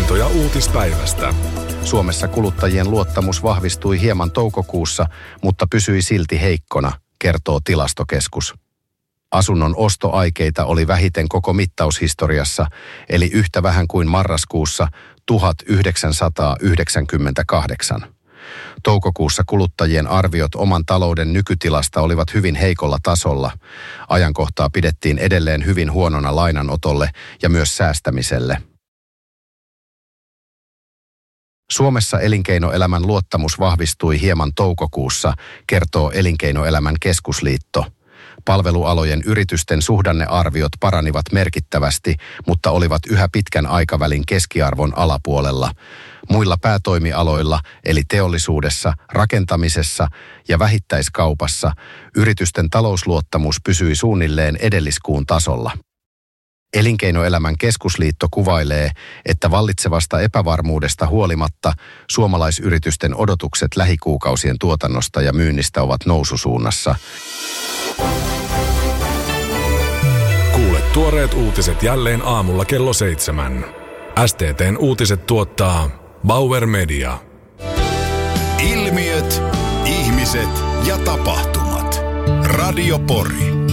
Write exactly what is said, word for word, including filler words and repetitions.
Havaintoja uutispäivästä. Suomessa kuluttajien luottamus vahvistui hieman toukokuussa, mutta pysyi silti heikkona, kertoo Tilastokeskus. Asunnon ostoaikeita oli vähiten koko mittaushistoriassa, eli yhtä vähän kuin marraskuussa tuhatyhdeksänsataayhdeksänkymmentäkahdeksan. Toukokuussa kuluttajien arviot oman talouden nykytilasta olivat hyvin heikolla tasolla. Ajankohtaa pidettiin edelleen hyvin huonona lainanotolle ja myös säästämiselle. Suomessa elinkeinoelämän luottamus vahvistui hieman toukokuussa, kertoo Elinkeinoelämän keskusliitto. Palvelualojen yritysten suhdannearviot paranivat merkittävästi, mutta olivat yhä pitkän aikavälin keskiarvon alapuolella. Muilla päätoimialoilla, eli teollisuudessa, rakentamisessa ja vähittäiskaupassa, yritysten talousluottamus pysyi suunnilleen edelliskuun tasolla. Elinkeinoelämän keskusliitto kuvailee, että vallitsevasta epävarmuudesta huolimatta suomalaisyritysten odotukset lähikuukausien tuotannosta ja myynnistä ovat noususuunnassa. Kuule tuoreet uutiset jälleen aamulla kello seitsemän. S T T:n uutiset tuottaa Bauer Media. Ilmiöt, ihmiset ja tapahtumat. Radio Pori.